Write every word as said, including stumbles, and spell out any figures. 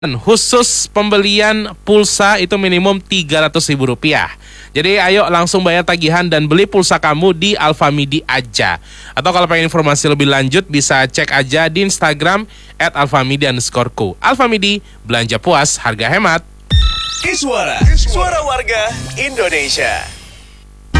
Khusus pembelian pulsa itu minimum tiga ratus ribu rupiah. Jadi ayo langsung bayar tagihan dan beli pulsa kamu di Alfamidi aja. Atau kalau pengen informasi lebih lanjut bisa cek aja di Instagram at alfamidi underscore co. Alfamidi, belanja puas, harga hemat. Kiswara, suara warga Indonesia.